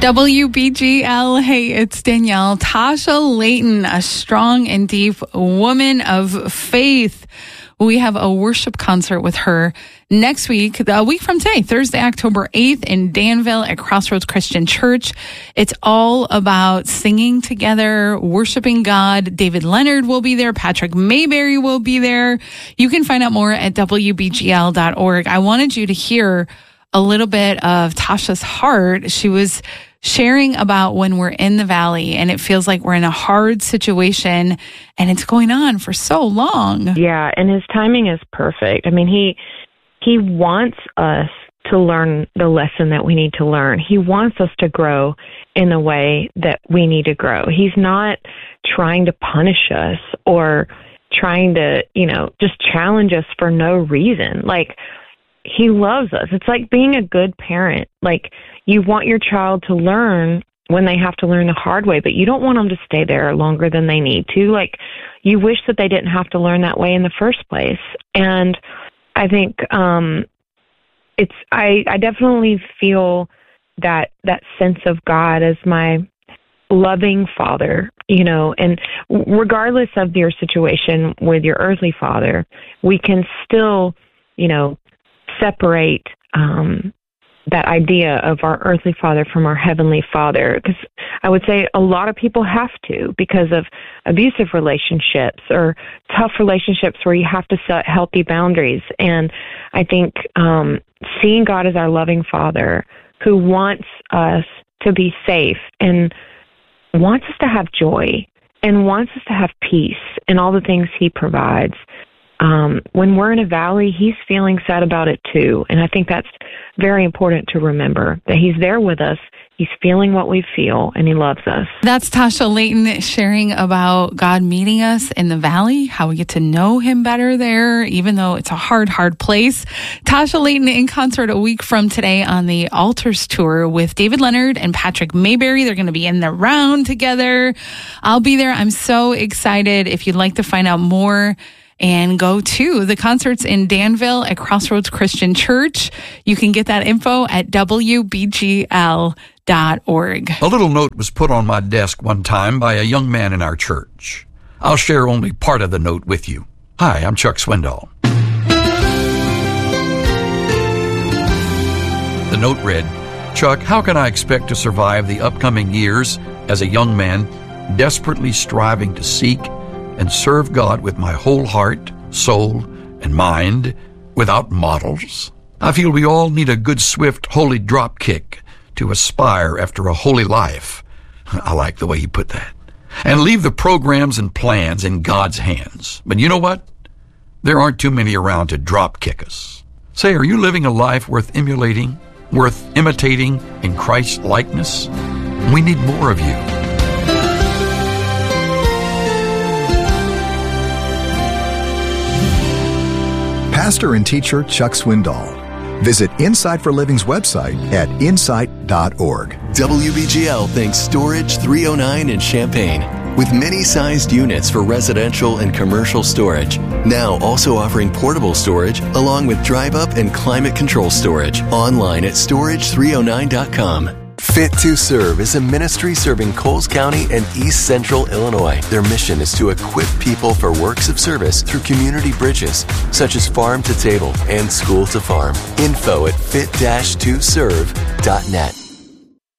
WBGL, hey, it's Danielle. Tasha Layton, a strong and deep woman of faith. We have a worship concert with her next week, a week from today, Thursday, October 8th in Danville at Crossroads Christian Church. It's all about singing together, worshiping God. David Leonard will be there. Patrick Mayberry will be there. You can find out more at WBGL.org. I wanted you to hear a little bit of Tasha's heart. She was sharing about when we're in the valley and it feels like we're in a hard situation and it's going on for so long. Yeah, and his timing is perfect. I mean, he wants us to learn the lesson that we need to learn. He wants us to grow in the way that we need to grow. He's not trying to punish us or trying to, just challenge us for no reason. Like, he loves us. It's like being a good parent. Like, you want your child to learn when they have to learn the hard way, but you don't want them to stay there longer than they need to. Like, you wish that they didn't have to learn that way in the first place. And I think I definitely feel that sense of God as my loving father, and regardless of your situation with your earthly father, we can still, separate that idea of our earthly father from our heavenly father, because I would say a lot of people have to, because of abusive relationships or tough relationships where you have to set healthy boundaries. And I think seeing God as our loving father who wants us to be safe and wants us to have joy and wants us to have peace in all the things he provides. When we're in a valley, he's feeling sad about it too. And I think that's very important to remember, that he's there with us. He's feeling what we feel, and he loves us. That's Tasha Layton sharing about God meeting us in the valley, how we get to know him better there, even though it's a hard, hard place. Tasha Layton in concert a week from today on the Altars Tour with David Leonard and Patrick Mayberry. They're going to be in the round together. I'll be there. I'm so excited. If you'd like to find out more and go to the concerts in Danville at Crossroads Christian Church, you can get that info at WBGL.org. A little note was put on my desk one time by a young man in our church. I'll share only part of the note with you. Hi, I'm Chuck Swindoll. The note read, Chuck, how can I expect to survive the upcoming years as a young man desperately striving to seek and serve God with my whole heart, soul, and mind without models? I feel we all need a good, swift, holy drop kick to aspire after a holy life. I like the way you put that. And leave the programs and plans in God's hands. But you know what? There aren't too many around to drop kick us. Say, are you living a life worth emulating, worth imitating in Christ's likeness? We need more of you. Pastor and teacher Chuck Swindoll. Visit Insight for Living's website at insight.org. WBGL thanks Storage 309 in Champaign, with many-sized units for residential and commercial storage. Now also offering portable storage along with drive-up and climate control storage. Online at storage309.com. Fit to Serve is a ministry serving Coles County and East Central Illinois. Their mission is to equip people for works of service through community bridges, such as farm to table and school to farm. Info at fit-2serve.net.